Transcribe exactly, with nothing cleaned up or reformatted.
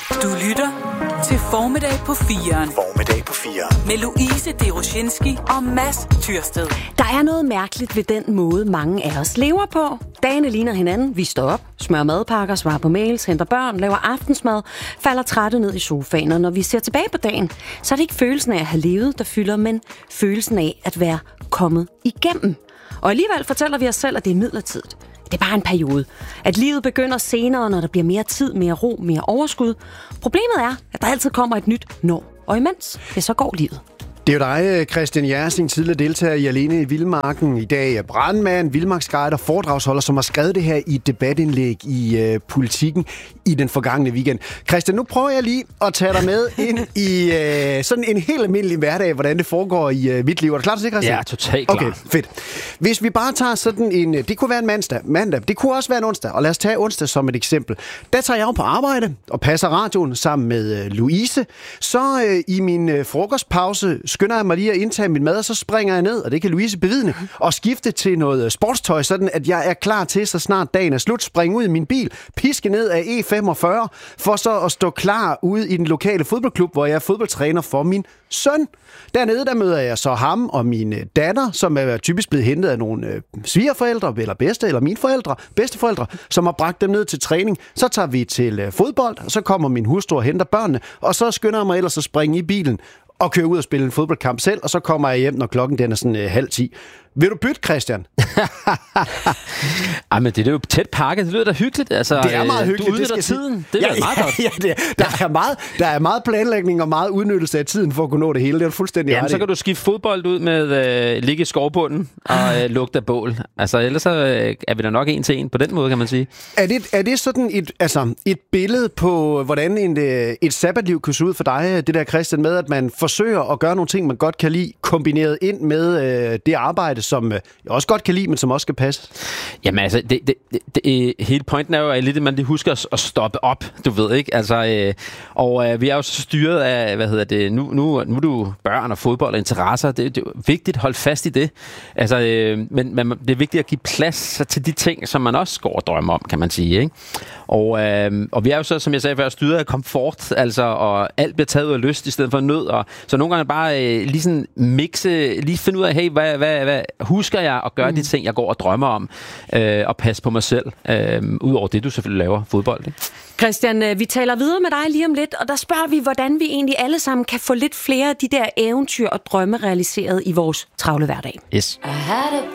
Du lytter til Formiddag på firen. Formiddag på firen. Med Louise Deroshinski og Mads Tyrsted. Der er noget mærkeligt ved den måde, mange af os lever på. Dagene ligner hinanden. Vi står op, smører madpakker, svarer på mails, henter børn, laver aftensmad, falder trætte ned i sofaen. Og når vi ser tilbage på dagen, så er det ikke følelsen af at have levet, der fylder, men følelsen af at være kommet igennem. Og alligevel fortæller vi os selv, at det er midlertidigt. Det er bare en periode. At livet begynder senere, når der bliver mere tid, mere ro, mere overskud. Problemet er, at der altid kommer et nyt når. Og imens, ja, så går livet. Det er jo dig, Christian Jersing, tidligere deltager i Alene i Vildmarken. I dag er brandmand, vildmarksguide og foredragsholder, som har skrevet det her i et debatindlæg i øh, Politikken i den forgangne weekend. Christian, nu prøver jeg lige at tage dig med ind i øh, sådan en helt almindelig hverdag, hvordan det foregår i øh, mit liv. Er du klar til det, Christian? Ja, totalt klar. Okay, fedt. Hvis vi bare tager sådan en... Det kunne være en mandag, mandag. Det kunne også være en onsdag. Og lad os tage onsdag som et eksempel. Der tager jeg jo på arbejde og passer radioen sammen med øh, Louise. Så øh, i min øh, frokostpause skynder jeg mig lige at indtage min mad, og så springer jeg ned, og det kan Louise bevidne, og skifte til noget sportstøj, sådan at jeg er klar til, så snart dagen er slut, springe ud i min bil, piske ned af E femogfyrre, for så at stå klar ude i den lokale fodboldklub, hvor jeg er fodboldtræner for min søn. Dernede, der møder jeg så ham og min datter, som er typisk blevet hentet af nogle øh, svigerforældre, eller bedste, eller mine forældre, bedsteforældre, som har bragt dem ned til træning. Så tager vi til øh, fodbold, og så kommer min hustru og henter børnene, og så skynder jeg mig ellers at springe i bilen, og køre ud og spille en fodboldkamp selv, og så kommer jeg hjem, når klokken den er sådan øh, halv ti. Vil du bytte, Christian? Ej, men det er jo tæt pakket. Det lyder da hyggeligt. Altså, det er meget hyggeligt. Du udnytter det tiden. Det er ja, meget godt. Ja, det er, der, er meget, der er meget planlægning og meget udnyttelse af tiden for at kunne nå det hele. Det er fuldstændig Jamen, så kan du skifte fodbold ud med øh, ligge i skovbunden og øh, lugte af bål. Altså, ellers så, øh, er vi da nok en til en på den måde, kan man sige. Er det, er det sådan et, altså, et billede på, hvordan en, et sabbatliv kan se ud for dig, det der, Christian, med, at man forsøger at gøre nogle ting, man godt kan lide, kombineret ind med øh, det arbejde, som jeg også godt kan lide, men som også skal passe? Jamen altså, det, det, det, det, hele pointen er jo, at lidt, man lige husker at, at stoppe op, du ved, ikke? Altså, øh, og øh, vi er jo så styret af, hvad hedder det, nu, nu, nu er du børn og fodbold og interesser, det, det er jo vigtigt at holde fast i det. Altså, øh, men, men det er vigtigt at give plads til de ting, som man også går og drømmer om, kan man sige, ikke? Og, øh, og vi er jo så, som jeg sagde før, styret af komfort, altså, og alt bliver taget ud af lyst i stedet for nød, og så nogle gange bare øh, lige sådan mixe, lige finde ud af, hey, hvad, hvad, hvad husker jeg at gøre mm. de ting, jeg går og drømmer om, øh, og passe på mig selv, øh, udover det, du selvfølgelig laver, fodbold, ikke? Christian, vi taler videre med dig lige om lidt, og der spørger vi, hvordan vi egentlig alle sammen kan få lidt flere af de der eventyr og drømme realiseret i vores travle hverdag. Yes. I had a